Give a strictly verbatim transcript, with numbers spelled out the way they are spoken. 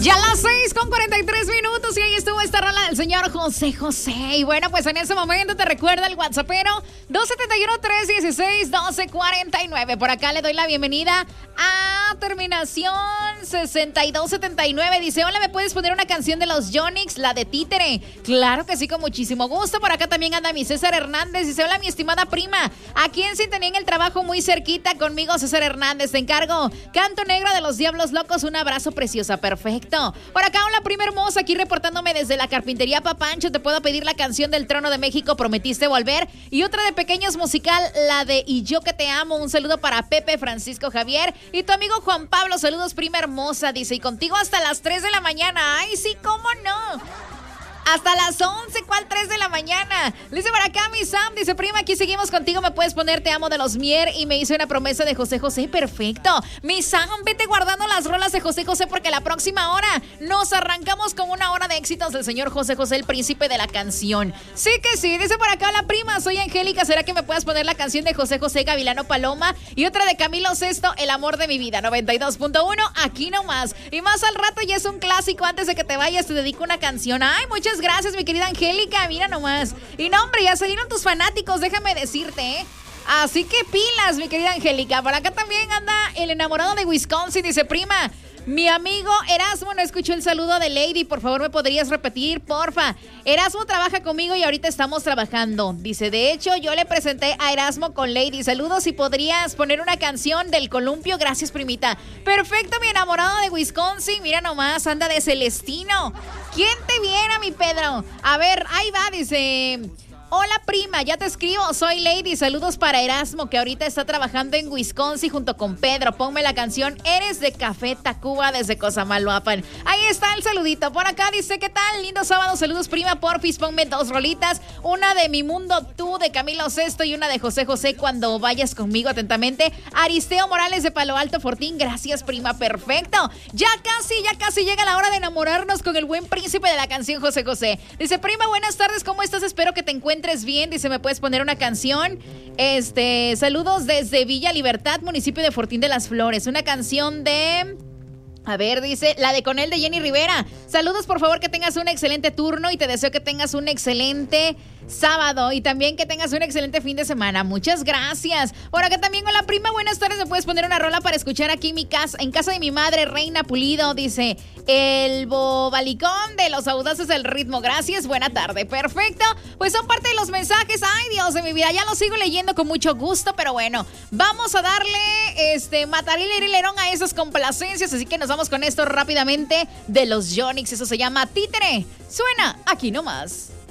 Ya las seis con cuarenta y tres minutos y ahí estuvo esta rola del señor José José. Y bueno, pues en ese momento te recuerda el WhatsAppero dos siete uno, tres uno seis, uno dos cuatro nueve. Por acá le doy la bienvenida a terminación sesenta y dos setenta y nueve. Dice, hola, ¿me puedes poner una canción de los Yonix, la de Títere? Claro que sí, con muchísimo gusto. Por acá también anda mi César Hernández. Dice, hola, mi estimada prima, aquí en Sintonía en el trabajo muy cerquita conmigo, César Hernández, te encargo Canto Negro de los Diablos Locos, un abrazo preciosa, perfecto. Por acá, hola, prima hermosa, aquí reportándome desde la carpintería Papancho. Te puedo pedir la canción del Trono de México, Prometiste Volver, y otra de Pequeños Musical, la de Y Yo Que Te Amo. Un saludo para Pepe, Francisco, Javier y tu amigo Juan Pablo. Saludos, prima hermosa, dice, y contigo hasta las tres de la mañana. Ay, sí, cómo no. Hasta las once, ¿cuál tres de la mañana? Dice por acá mi Sam, dice, prima, aquí seguimos contigo, me puedes poner Te Amo de los Mier, y me hizo una promesa de José José, perfecto. Mi Sam, vete guardando las rolas de José José porque la próxima hora nos arrancamos con una hora de éxitos del señor José José, el príncipe de la canción. Sí que sí, dice por acá la prima, soy Angélica, ¿será que me puedes poner la canción de José José, Gavilano Paloma, y otra de Camilo Sesto, El Amor de Mi Vida? Noventa y dos punto uno, aquí nomás. Y más al rato ya es un clásico, antes de que te vayas te dedico una canción. Ay, muchas gracias, mi querida Angélica, mira nomás. Y no, hombre, ya salieron tus fanáticos, déjame decirte, ¿eh? Así que pilas, mi querida Angélica. Por acá también anda el enamorado de Wisconsin, dice, prima, mi amigo Erasmo no escuchó el saludo de Lady, por favor me podrías repetir, porfa. Erasmo trabaja conmigo y ahorita estamos trabajando. Dice, de hecho yo le presenté a Erasmo con Lady. Saludos, y podrías poner una canción del Columpio. Gracias, primita. Perfecto, mi enamorado de Wisconsin, mira nomás, anda de Celestino. ¿Quién te viene, mi Pedro? A ver, ahí va, dice... Hola, prima, ya te escribo, soy Lady, saludos para Erasmo, que ahorita está trabajando en Wisconsin junto con Pedro. Ponme la canción Eres de Café Tacuba desde Cosamaloapan. Ahí está el saludito. Por acá dice, ¿qué tal? Lindo sábado, saludos, prima, porfis, ponme dos rolitas, una de Mi Mundo Tú de Camilo Sesto y una de José José, Cuando Vayas Conmigo. Atentamente, Aristeo Morales de Palo Alto, Fortín. Gracias, prima, perfecto. Ya casi, ya casi llega la hora de enamorarnos con el buen príncipe de la canción, José José. Dice, prima, buenas tardes, ¿cómo estás? Espero que te encuentres bien, dice, ¿me puedes poner una canción? Este, saludos desde Villa Libertad, municipio de Fortín de las Flores. Una canción de... A ver, dice, la de Con él de Jenny Rivera. Saludos, por favor, que tengas un excelente turno y te deseo que tengas un excelente sábado y también que tengas un excelente fin de semana. Muchas gracias. Por acá también, hola, prima, buenas tardes. ¿Me puedes poner una rola para escuchar aquí en mi casa, en casa de mi madre, Reina Pulido? Dice, el bobalicón de los audaces del ritmo. Gracias, buena tarde. Perfecto. Pues son parte de los mensajes. Ay, Dios de mi vida, ya los sigo leyendo con mucho gusto, pero bueno, vamos a darle este matarilerón a esas complacencias, así que nos vamos con esto rápidamente de los Yonix. Eso se llama Títere. Suena aquí nomás.